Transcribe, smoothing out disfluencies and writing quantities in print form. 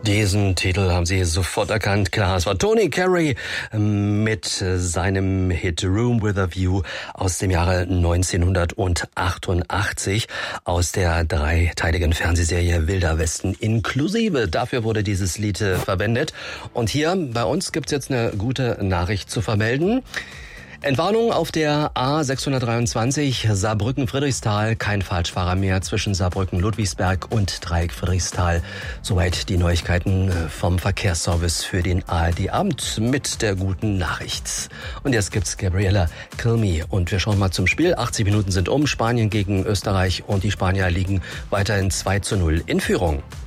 Diesen Titel haben Sie sofort erkannt. Klar, es war Tony Carey mit seinem Hit Room with a View aus dem Jahre 1988 aus der dreiteiligen Fernsehserie Wilder Westen inklusive. Dafür wurde dieses Lied verwendet. Und hier bei uns gibt's jetzt eine gute Nachricht zu vermelden. Entwarnung auf der A623 Saarbrücken-Friedrichsthal. Kein Falschfahrer mehr zwischen Saarbrücken-Ludwigsberg und Dreieck Friedrichsthal. Soweit die Neuigkeiten vom Verkehrsservice für den ARD-Abend mit der guten Nachricht. Und jetzt gibt's Gabriella Kill Me. Und wir schauen mal zum Spiel. 80 Minuten sind um. Spanien gegen Österreich und die Spanier liegen weiterhin 2:0 in Führung.